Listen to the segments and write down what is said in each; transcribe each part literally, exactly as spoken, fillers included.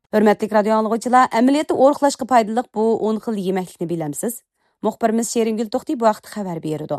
Hörmətli radio anlıqçılar, əməliyyatda oruqlaşqa paydalıq bu on xil yeməklikni biləmsiz? Muxbirimiz Şeringül Toxti bu vaqt xəbər berdi.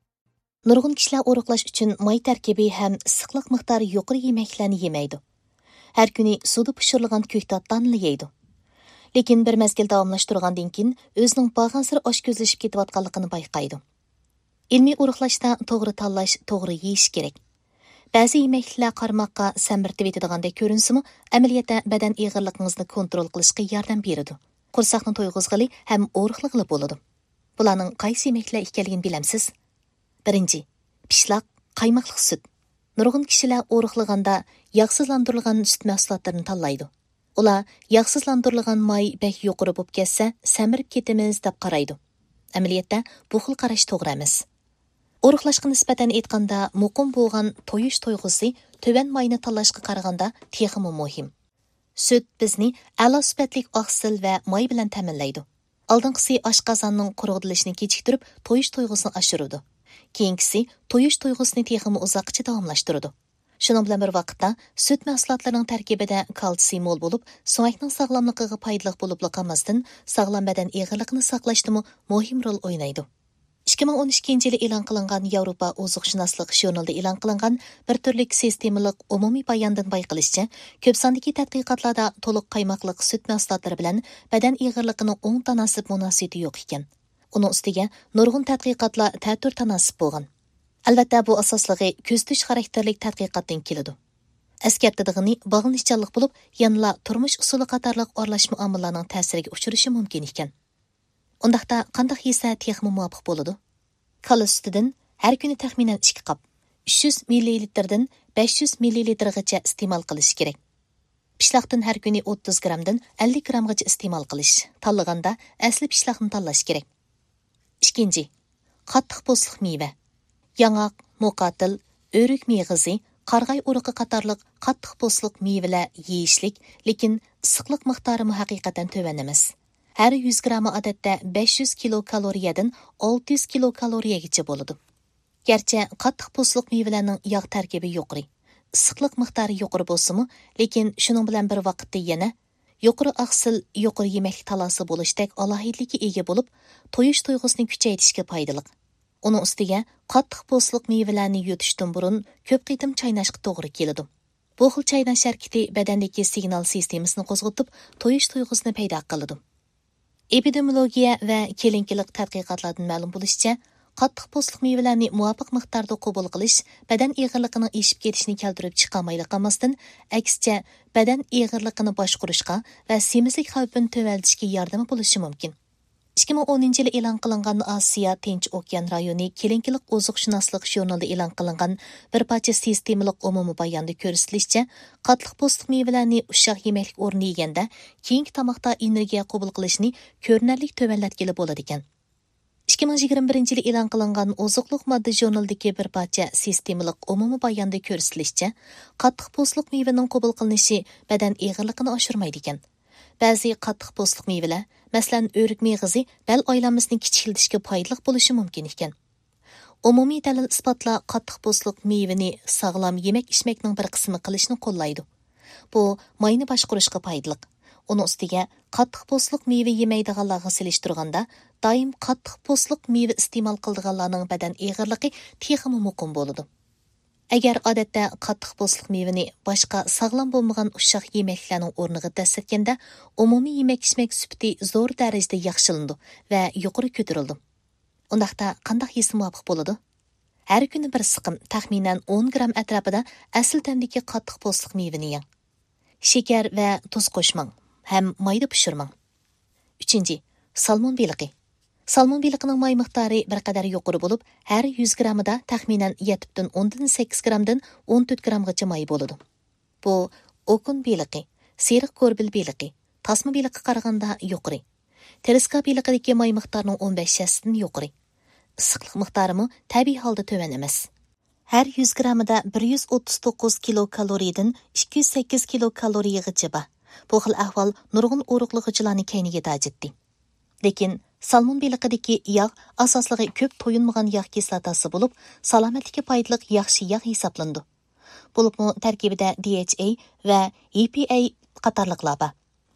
Nurgun kişiler oruqlaş üçün may tərkibi həm sıqlıq miqdarı yuqori yeməklərini yeməydi. Hər günü suda pişirilgan köktatlarını yeydi. Lekin bir mezgil davamlaştırğandan keyin özünün bağansır aş gözləşib ketiyotganligini bayqaydı. İlmi oruqlaşda to'g'ri tanlash, to'g'ri yeyish kerak. Ba'zi yeməklər qarmaqqa səmirtib etadiganday ko'rinsimi, əməliyyatda bədən ağırlığınızı kontrol qilishga yordam beradi. Qursaqni to'yg'izg'ili ham oruqlig'ili bo'ladi. Bularning qaysi yeməklər ekanligini bilamsiz? Birinchi, pishloq, qaymaqli süt. Nurg'un kishilar oruqlaganda yog'sizlantirilgan süt mahsulotlarini tanlaydi. Ular yog'sizlantirilgan may bək yuqori bo'lib ketsa, samirib ketamiz deb qaraydi. Əməliyyatda bu xil qarash to'g'ri emas. Oruqlashqa nisbatan aytganda, muqim bo'lgan to'yish to'yg'usi tövan mayni tanlashga qaraganda texmi muhim. Süt bizni a'lo sifatli oqsil va may bilan ta'minlaydi. Oldinqisi oshqozonning qurug'ilishini kechiktirib, to'yish to'yg'usini oshiradi. Keyingisi to'yish to'yg'usini texmi uzoqcha davomlashtiradi. Shuning bilan bir vaqtda süt mahsulotlarining tarkibida kalsiy mo'l bo'lib, so'ngakning sog'lomligiga foydali bo'lib qolmasdan, sog'lom badan eg'irligini saqlashda muhim rol o'ynaydi. ikki ming o'n ikkinchi yili e'lon qilingan Yevropa ozuqshunoslik jurnalida e'lon qilingan bir turlik sistemalik umumiy bayondan bayqilishicha, ko'p sondagi tadqiqotlarda to'liq qaymoqliq süt mahsulotlari bilan badan eg'irligining o'ng tanasib munosabati yo'q ekan. Uning ustiga nurg'un tadqiqotlar ta'tir tanasib bo'lgan. Albatta bu asosligi ko'zitish xarakterlik tadqiqotdan keladi. Eskartidig'ini bog'lanishchanlik bo'lib, yanla turmush usuli qatorliq o'rlash muomalalarning ta'siriga uchrashi mumkin ekan. Undaqda qandaq yesa texmi muvofiq bo'ladi? Kala sutidan har kuni taxminan ikki qop, uch yuz millilitrdan besh yuz millilitrgacha iste'mol qilish kerak. Pishloqdan har kuni o'ttiz grammdan ellik grammgacha iste'mol qilish. Tanlaganda asli pishloqni tanlash kerak. Ikkinchi, qattiq po'stliq meva. Yong'oq, mo'qatil, o'rik meyg'izi, qarg'ay urug'i qatorliq qattiq po'stliq mevalar yeyishlik, lekin issiqlik miqdori haqiqatan to'van emas. Her yüz gramı odatda besh yuz kilokaloriyadan olti yuz kilokaloriyagacha bo'ladi. Gerçi qattiq po'stliq mevalarning yog' tarkibi yuqori, issiqlik miqdori yuqori bo'lsa-mu, lekin shuning bilan bir vaqtda yana yuqori oqsil, yuqori yemaklik talosi bo'lishdek alohidlikka ega bo'lib, to'yish tuyg'usini kuchaytirishga foydali. Uning ustiga qattiq po'stliq mevalarni yutishdan burun ko'p qitim chaynashga to'g'ri keladi. Bu xil chaynash harakati badandagi signal sistemasini qo'zg'atib, to'yish tuyg'usini paydo qiladi. Epidemiologiya va kelinkilik tadqiqotlardan ma'lum bo'lishicha, qattiq po'stliq mevalarni muvofiq miqdorda qabul qilish badan eg'irligining eshib ketishini keltirib chiqarmaydi qolmasdan, aksicha badan eg'irligini boshqarishga va semizlik xavfini to'valtishga yordam bo'lishi mumkin. ikki ming o'ninchi yili e'lon qilingan Osiyo Tinch okean rayoni kelinkilik ozuqshunoslik jurnalida e'lon qilingan bir parcha sistemalik umumiy bayonda ko'rsatilishicha, qattiq po'stliq mevalarni ushoq yemaklik o'rni yeganda keyingi tomoqda energiya qabul qilishni ko'rinarli to'vanlatgili bo'ladi ekan. ikki ming yigirma birinchi yili e'lon qilingan ozuqliq modda jurnalidagi bir parcha sistemalik umumiy bayonda ko'rsatilishicha, qattiq po'stliq mevaning qabul qilinishi badan eg'irligini oshirmaydi ekan. Ba'zi qattiq po'stliq mevalar, masalan, o'rik meyg'izi bel aylanmasini kichiklatishga foydali bo'lishi mumkin ekan. Umumiy dalil isbotlar qattiq po'stliq mevani sog'lom yemak-ichmakning bir qismi qilishni qo'llaydi. Bu mayni boshqarishga foydali. Uning ustiga qattiq po'stliq meva yemaydiganlarga selishtirganda, doim qattiq po'stliq meva iste'mol qiladiganlarning badan eg'irligi texmi muqim bo'ladi. Agar odatda qattiq po'stliq mevani boshqa sog'lom bo'lmagan ushoq yemaklarning o'rniga dasturganda, umumiy yemak-ichmak sifati zo'r darajada yaxshilandi va yuqori ko'tarildi. Undaqda qanday yesa muvofiq bo'ladi? Har kuni bir siqim, taxminan o'n gramm atrofida asl tandagi qattiq po'stliq mevani yeng. Shakar va tuz qo'shmang, ham mayda pishirmang. Uchinchi, salmon beliqi. Salmon beliqining may miqdori bir qadar yuqori bo'lib, har yuz grammida taxminan yetti o'n sakkiz grammdan o'n to'rt grammgacha may bo'ladi. Bu okun beliqi, seriq ko'rbil beliqi, tasma beliqqa qaraganda yuqori. Teriska beliqidagi may miqdorining o'n besh foizdan yuqori. Issiqlik miqdorimi tabiiy holda to'van emas. Har yuz grammida bir yuz o'ttiz to'qqiz kilokaloriyadan ikki yuz sakkiz kilokaloriyagacha bor. Bu xil ahvol nurg'un o'ruqlig'ichilarning kayniga tajiddi. Lekin salmon beliqidagi yog' asosligi ko'p to'yinmagan yog' kislotasi bo'lib, salomatlikka foydali yaxshi yog' hisoblandi. Bo'libmi tarkibida D H A va E P A qatorliqlar bor.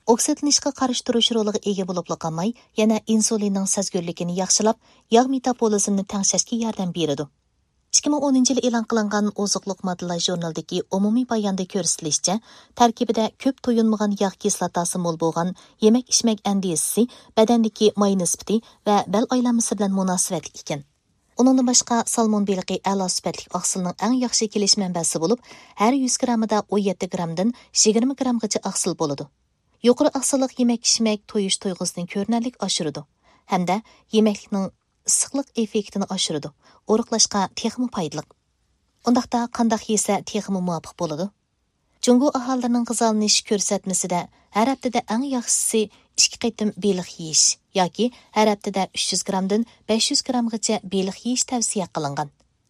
Oksidlanishga qarshi turish roliga ega bo'lib qolmay, yana insulinning sezgirligini yaxshilab, yog' metabolizmini tengshashga yordam beradi. ikki ming o'ninchi yil e'lon qilingan oziqliq moddalar jurnalidagi umumiy bayonda ko'rsatilishicha, tarkibida ko'p to'yinmagan yog' kislotasi mo'l bo'lgan yemak-ichmak andisisi badandagi may nisbati va bel aylanmasi bilan munosabatli ekan. Uningdan boshqa salmon beliqi a'lo sifatli oqsilning eng yaxshi kelish manbasi bo'lib, har yuz grammida o'n yetti grammdan yigirma grammgacha oqsil bo'ladi. Yuqori oqsillik yemak-ichmak to'yish tuyg'usini ko'rinarli oshiradi hamda yemaklikning issiqlik effektini oshiradi. O'riqlashga texmi foydali. Undaqda qandoq yesa texmi muvofiq bo'ladi? Jungo aholilarining g'izolanish ko'rsatmasida har haftada eng yaxshisi ikki qitim beliq yeyish yoki har haftada uch yuz grammdan besh yuz grammgacha beliq yeyish tavsiya qilingan.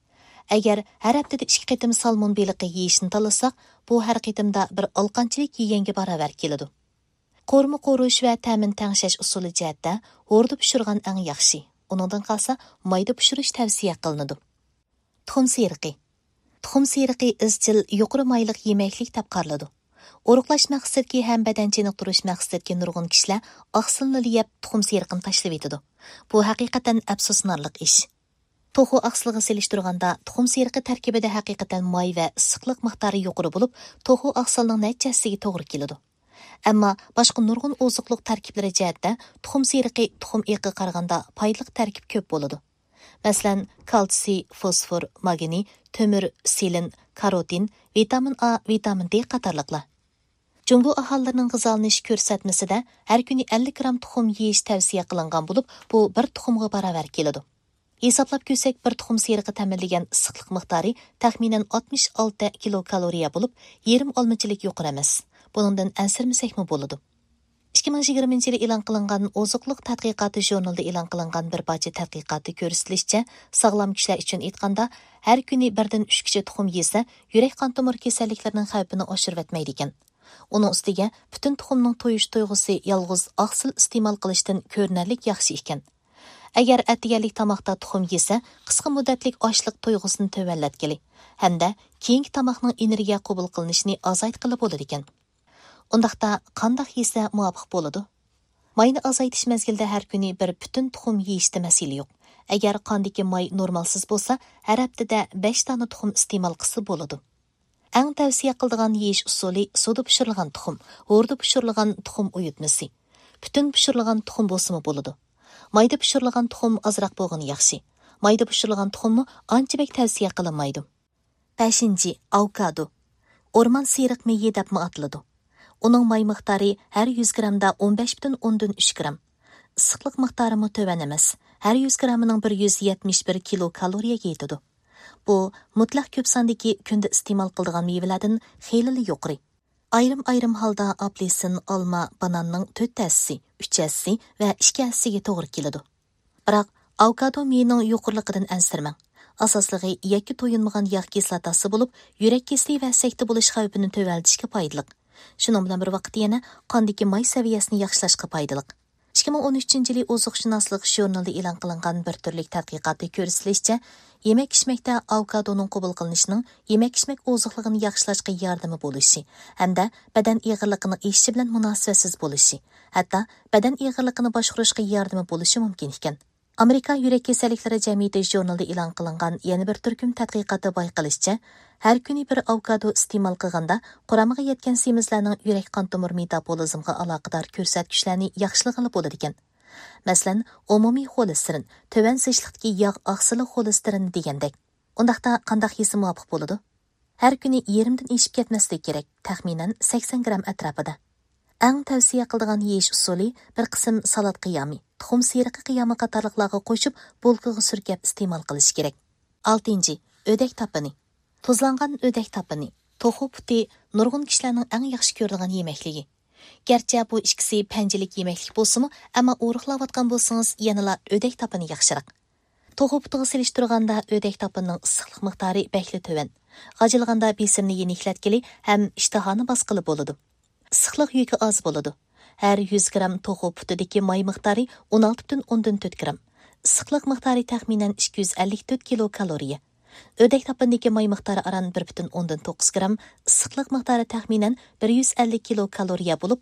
Agar har haftada ikki qitim salmon beliqi yeyishni tanlasak, bu har qitimda bir olqanchilik yeganga barobar keladi. Qo'rma qo'rish va ta'min tangshash usuli jihatda o'rda pishirgan eng yaxshi. Uningdan qolsa mayda pishirish tavsiya qilinadi. Tuxum seriqi. Tuxum seriqi izchil yuqori mayliq yemaklik deb qaraladi. O'riqlash maqsadki ham badan chiniqtirish maqsadki nurg'un kishilar oqsilni yeb tuxum seriqini tashlab etadi. Bu haqiqatan afsusnarli ish. To'xu oqsilga selishtirganda tuxum seriqi tarkibida haqiqatan may va issiqlik miqdori yuqori bo'lib, to'xu oqsilning natijasiga to'g'ri keladi. Ammo boshqa nurg'un oziqliq tarkiblari jihatda tuxum seriqi tuxum eqiga qaraganda foydali tarkib ko'p bo'ladi. Masalan, kalsiy, fosfor, magniy, temir, selin, karotin, vitamin A, vitamin D qatorliqlar. Jungo aholilarining g'izolanish ko'rsatmasida har kuni ellik gramm tuxum yeyish tavsiya qilingan bo'lib, bu bir tuxumga barobar keladi. Hisoblab ko'rsak, bir tuxum seriqi ta'minlagan issiqlik miqdori taxminan oltmish olti kilokaloriya bo'lib, yarim olmachilik yuqori emas. Buningdan ansirmasakmi bo'ladi. ikki ming yigirmanchi yil e'lon qilingan oziqliq tadqiqoti jurnalida e'lon qilingan bir parcha tadqiqotda ko'rsatilishicha, sog'lom kishilar uchun aytganda, har kuni birdan uch kishi tuxum yesa, yurak qon tomir kasalliklarining xavfini oshirib etmaydi ekan. Uning ustiga butun tuxumning to'yish tuyg'usi yolg'iz oqsil iste'mol qilishdan ko'rinarli yaxshi ekan. Agar atdiganlik tomoqda tuxum yesa, qisqa muddatlik ochlik tuyg'usini tuvallatgili hamda keyingi tomoqning energiya qabul qilinishini ozaytqili bo'ladi ekan. Undaqda qandoq yesa muvofiq bo'ladi? Mayni azaytish mezgilida har kuni bir butun tuxum yeyishda masala yo'q. Agar qondagi may normalsiz bo'lsa, har haftada besh dona tuxum iste'mol qilsa bo'ladi. Eng tavsiya qiladigan yeyish usuli suvda pishirilgan tuxum, o'rda pishirilgan tuxum uyutmasi. Butun pishirilgan tuxum bo'lsa bo'ladi. Mayda pishirilgan tuxum azroq bo'lgani yaxshi. Mayda pishirilgan tuxumni anchalik tavsiya qilinmaydi. beshinchi. Avokado. O'rmon seriq meyi deb ataladi. Uning may miqdori har yuz grammda o'n besh butun o'ndan uch gramm. Issiqlik miqdori mutovan emas. Har yuz grammining bir yuz yetmish bir kilokaloriyaga yetadi. Bu mutlaq ko'p sondagi kunda iste'mol qiladigan mevalardan xeyli yuqori. Ayrim-ayrim holda apelsin, olma, bananning to'rt tassi, uch tassi va ikki tassiga to'g'ri keladi. Biroq avokado meyining yuqorligidan ansirmang. Asosligi yakka to'yinmagan yog' kislotasi bo'lib, yurak kesali va sakta bo'lish xavfini to'valtishga foydali. Shuning bilan bir vaqt yana qondagi may saviyasini yaxshilashga foydali. ikki ming o'n uchinchi yil oziqshunoslik jurnalida e'lon qilingan bir turlik tadqiqotda ko'rsatilishicha, yemak-ichmakda avokadoning qabul qilinishining yemak-ichmak oziqligini yaxshilashga yordami bo'lishi hamda badan eg'irligining eshishi bilan munosabatsiz bo'lishi, hatto badan eg'irligini boshqarishga yordami bo'lishi mumkin ekan. Amerika yurak kasalliklari jamiyati jurnalida e'lon qilingan yana bir turkum tadqiqotda bayqalishicha, har kuni bir avokado iste'mol qilganda quramiga yetgan semizlarning yurak qon tomir metabolizmga aloqador ko'rsatkichlarni yaxshilag'ili bo'ladi ekan. Masalan, umumiy xolesterin, to'van zishliqdagi yog' oqsili xolesterini degandek. Undaqda qandoq yesa muvofiq bo'ladi? Har kuni yarimdan eshib ketmaslik kerak, taxminan sakson gramm atrofida. Eng tavsiya qiladigan yeyish usuli bir qism salat qiyomi, tuxum seriqi qiyomi qatorliqlarga qo'shib bo'lqiga surkab iste'mol qilish kerak. oltinchi. O'dak tapini. Tuzlangan o'dak tapini. To'xu puti nurg'un kishilarning eng yaxshi ko'radigan yemakligi. Garchi bu ikkisi panjilik yemaklik bo'lsa-mu, ammo o'riqlayotgan bo'lsangiz, yanala o'dak tapini yaxshiroq. To'xu putiga selishtirganda o'dak tapinining issiqlik miqdori bakli to'van. G'ajilganda besimni yeniklatgili ham ishtahoni bosqili bo'ladi. Issiqlik yuki oz bo'ladi. Har yuz gramm to'xu putidagi may miqdori o'n olti butun o'ndan to'rt gramm. Issiqlik miqdori taxminan ikki yuz ellik to'rt kilokaloriya. O'dak tapindagi may miqdori aran bir butun o'ndan to'qqiz gramm, issiqlik miqdori taxminan bir yuz ellik kilokaloriya bo'lib,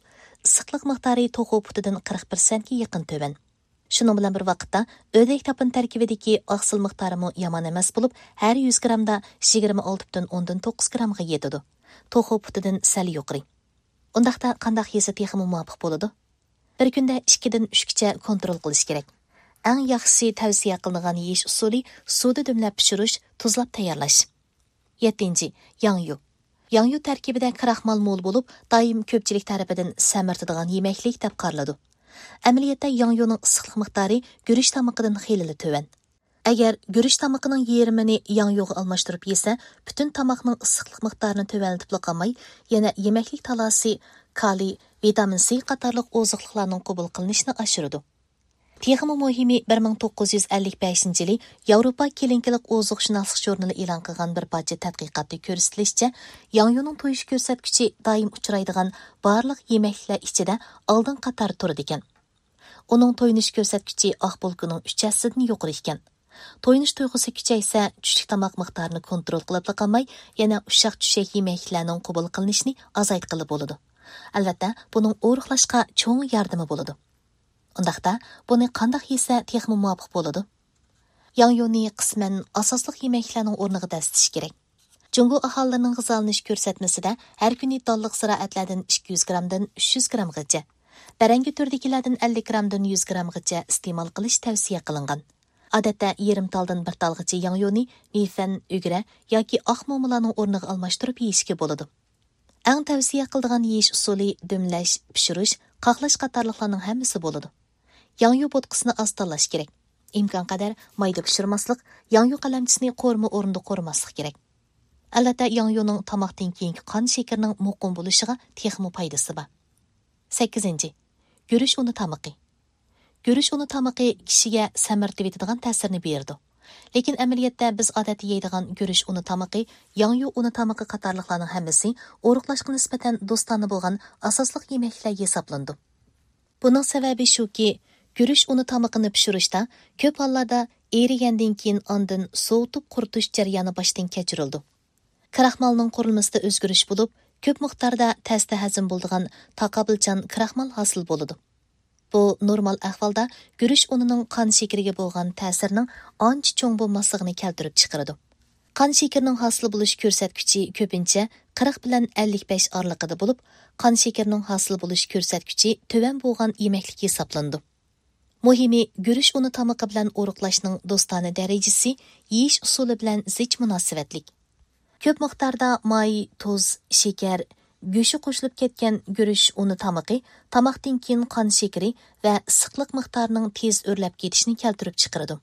issiqlik miqdori to'g'u putidan qirq persentga yaqin töven. Şunun bilan bir vaqtda ödek tapın tarkibidagi oqsil miqdorimi yomon emas bo'lib, har yuz grammda yigirma olti butun o'ndan to'qqiz grammga yetadi. To'g'u putidan sal yuqori. Undaqda qandaq yesa texmi muvofiq bo'ladi? Bir kunda ikkidan uchgacha kontrol qilish kerak. Eng yaxshisi tavsiya qilingan yeyish usuli suvda dumlab pishirish, tuzlab tayyorlash. yettinchi. Yangyu. Yangyu tarkibida kraxmal mo'l bo'lib, doim ko'pchilik tarafidan samirtadigan yemeklik deb qaraladi. Amaliyotda yangyuning issiqlik miqdori guruch tomoqidan xeyli tövan. Agar guruch tomoqining yarmini yangyuga almashtirib yesa, butun tomoqning issiqlik miqdorini tövanlatib qolmay, yana yemeklik talasi, kaliy, vitamin C qatorliq oziqliqlarning qabul qilinishini oshiradi. Texmi muhimi bir ming to'qqiz yuz ellik beshinchi yili Yevropa kelinkilik oziqshunoslik jurnali e'lon qilgan bir parcha tadqiqotda ko'rsatilishicha, yangyuning to'yish ko'rsatkichi doim uchraydigan barliq yemeklar ichida oldin qator turadi ekan. Uning to'yinish ko'rsatkichi oq bulkining uch hissasidan yuqori ekan. To'yinish tuyg'usi kuchaysa, tushlik tomoq miqdorini kontrol qilib qolmay, yana ushaq tushak yemeklarning qabul qilinishini azaytqili bo'ladi. Albatta, buning o'riqlashga cho'ng yordami bo'ladi. Undaqda buni qandaq yesa texmi muvofiq bo'ladi? Yangyuni qisman asosliq yemeklarning o'rniga dastitish kerak. Jungo aholilarining g'izolanish ko'rsatmasida har kuni donliq ziroatlardan ikki yuz grammdan uch yuz grammgacha, barangi turdagilardan ellik grammdan yuz grammgacha iste'mol qilish tavsiya qilingan. Odatda yarim taldan bir talgacha yangyuni mefan, ugra yoki oq mo'malarning o'rniga almashtirib yeyishga bo'ladi. Eng tavsiya qiladigan yeyish usuli dumlash, pishirish, qoqlash qatorliqlarning hammasi bo'ladi. Yangyu bo'tqisini oz tanlash kerak. Imkon qadar mayda pishirmaslik, yangyu qalamchisini qo'rma o'rinda qo'rmaslik kerak. Albatta, yangyuning tomoqdan keyingi qon shakarining muqim bo'lishiga texmi foydasi bor. sakkizinchi. Guruch uni tomoqi. Guruch uni tomoqi kishiga samartibetadigan ta'sirni berdi. Lekin amaliyotda biz odatda yeydigan guruch uni tomoqi, yangyu uni tomoqi qatorliqlarning hammasi o'riqlashga nisbatan do'stona bo'lgan asosliq yemeklar hisoblandi. Buning sababi shuki, guruch uni tomoqini pishirishda ko'p hollarda erigandan keyin ondan sovutib quritish jarayoni boshdan kechirildi. Kraxmalning qurilmasida o'zgarish bo'lib, ko'p miqdorda tezda hazm bo'ladigan taqobilchan kraxmal hosil bo'ladi. Bu normal ahvolda guruch unining qon shakariga bo'lgan ta'sirining ancha cho'ng bo'lmasligini keltirib chiqaradi. Qon shakarining hosil bo'lish ko'rsatkichi ko'pincha qirq bilan ellik besh oraliqida bo'lib, qon shakarining hosil bo'lish ko'rsatkichi to'van bo'lgan yemeklik hisoblandi. Muhimi, guruch uni tomoqi bilan o'riqlashning do'stona darajasi yeyish usuli bilan zich munosabatlik. Ko'p miqdorda may, tuz, shakar, go'shi qo'shilib ketgan guruch uni tomoqi tomoqdan keyin qon shakari va issiqlik miqdorining tez o'rlab ketishini keltirib chiqaradi.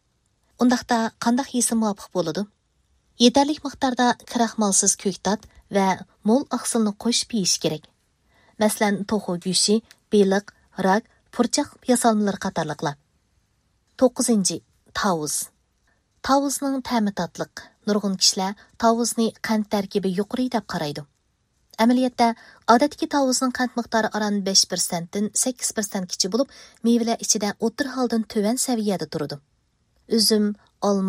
Undaqda qandaq yesa muvofiq bo'ladi? Yetarli miqdorda kraxmalsiz ko'ktat va mo'l oqsilni qo'shib yeyish kerak. Masalan, to'g'u go'shi, beliq, rak, purchaq yasalmalar qatorliqlar. to'qqizinchi. Tavuz. Tavuzning ta'mi tatliq. Nurg'un kishilar tavuzni qand tarkibi yuqori deb qaraydi. Amaliyotda odatdagi tavuzning qand miqdori aran besh persentdan sakkiz persentgacha bo'lib, mevalar ichida o'tir holdan to'van saviyada turadi. Üzüm, olma